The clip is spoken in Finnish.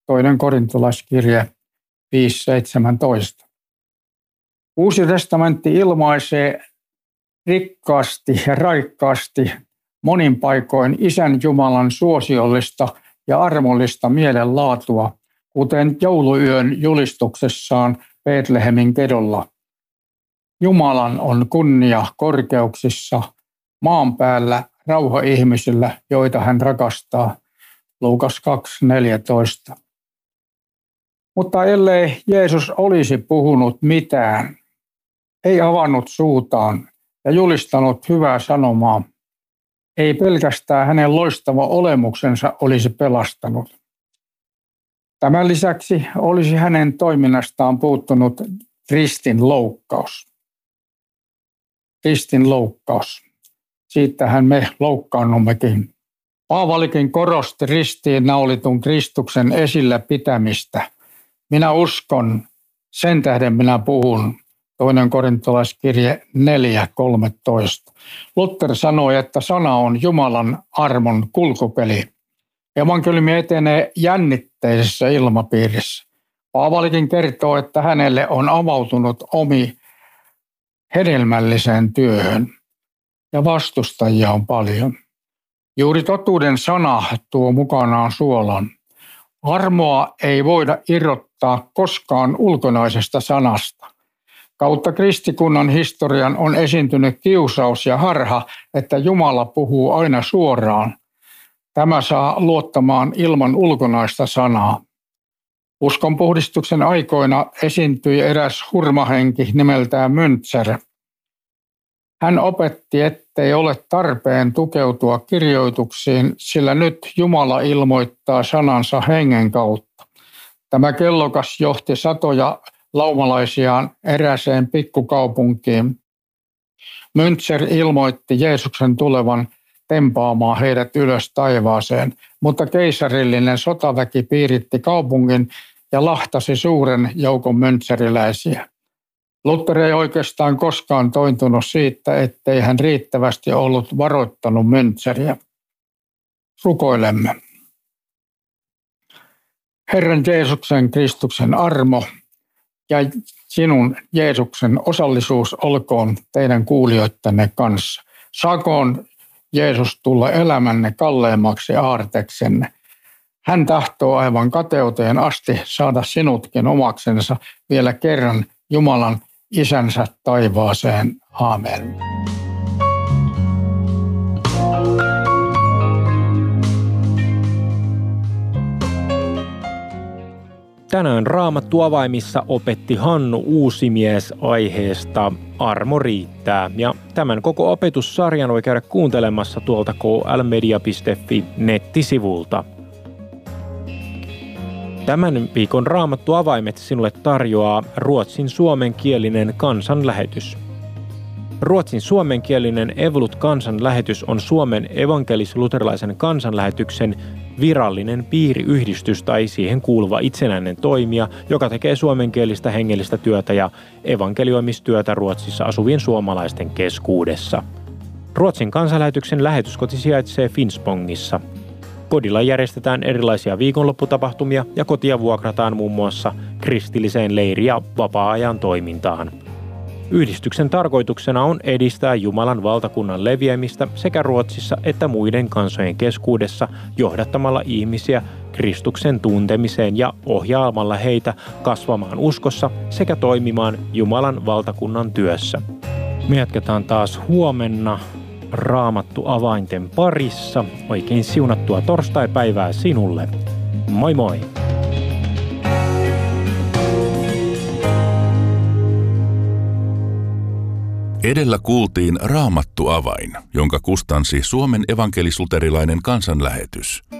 2. korintolaiskirje 5.17. Uusi testamentti ilmaisee rikkaasti ja raikkaasti monin paikoin Isän Jumalan suosiollista ja armollista mielenlaatua, kuten jouluyön julistuksessaan Betlehemin kedolla. Jumalan on kunnia korkeuksissa, maan päällä rauha ihmisillä, joita hän rakastaa. Luukas 2.14. Mutta ellei Jeesus olisi puhunut mitään, ei avannut suutaan ja julistanut hyvää sanomaa, ei pelkästään hänen loistava olemuksensa olisi pelastanut. Tämän lisäksi olisi hänen toiminnastaan puuttunut ristin loukkaus. Ristin loukkaus. Siitähän me loukkaannummekin. Paavalikin korosti ristiin naulitun Kristuksen esillä pitämistä. Minä uskon, sen tähden minä puhun. 2. korintolaiskirje 4.13. Luther sanoi, että sana on Jumalan armon kulkupeli. Evankeliumi etenee jännitteisessä ilmapiirissä. Paavalikin kertoo, että hänelle on avautunut omi hedelmälliseen työhön ja vastustajia on paljon. Juuri totuuden sana tuo mukanaan suolan. Armoa ei voida irrottaa koskaan ulkonaisesta sanasta. Kautta kristikunnan historian on esiintynyt kiusaus ja harha, että Jumala puhuu aina suoraan. Tämä saa luottamaan ilman ulkonaista sanaa. Uskonpuhdistuksen aikoina esiintyi eräs hurmahenki nimeltään Müntzer. Hän opetti, ettei ole tarpeen tukeutua kirjoituksiin, sillä nyt Jumala ilmoittaa sanansa hengen kautta. Tämä kellokas johti satoja laumalaisiaan erääseen pikkukaupunkiin. Müntzer ilmoitti Jeesuksen tulevan tempaamaan heidät ylös taivaaseen, mutta keisarillinen sotaväki piiritti kaupungin ja lahtasi suuren joukon müntzeriläisiä. Luther ei oikeastaan koskaan tointunut siitä, ettei hän riittävästi ollut varoittanut Müntzeriä. Rukoilemme. Herran Jeesuksen Kristuksen armo ja sinun Jeesuksen osallisuus olkoon teidän kuulijoittenne kanssa. Saakoon Jeesus tulla elämänne kalleimmaksi aarteksenne. Hän tahtoo aivan kateuteen asti saada sinutkin omaksensa vielä kerran Jumalan Isänsä taivaaseen. Aamen. Tänään Raamattu avaimissa opetti Hannu Uusimies aiheesta Armo riittää. Ja tämän koko opetussarjan voi käydä kuuntelemassa tuolta klmedia.fi nettisivulta. Tämän viikon Raamattu avaimet sinulle tarjoaa ruotsin suomenkielinen kansanlähetys. Ruotsin suomenkielinen Evolut-kansanlähetys on Suomen evankelis-luterilaisen kansanlähetyksen virallinen piiriyhdistys tai siihen kuuluva itsenäinen toimija, joka tekee suomenkielistä hengellistä työtä ja evankelioimistyötä Ruotsissa asuvien suomalaisten keskuudessa. Ruotsin kansanlähetyksen lähetyskoti sijaitsee Finspångissa. Kodilla järjestetään erilaisia viikonlopputapahtumia ja kotia vuokrataan muun muassa kristilliseen leiri- ja vapaa-ajan toimintaan. Yhdistyksen tarkoituksena on edistää Jumalan valtakunnan leviämistä sekä Ruotsissa että muiden kansojen keskuudessa johdattamalla ihmisiä Kristuksen tuntemiseen ja ohjaamalla heitä kasvamaan uskossa sekä toimimaan Jumalan valtakunnan työssä. Me jatketaan taas huomenna Raamattu avainten parissa. Oikein siunattua torstaipäivää sinulle. Moi moi! Edellä kuultiin Raamattu avain, jonka kustansi Suomen evankelis-luterilainen kansanlähetys.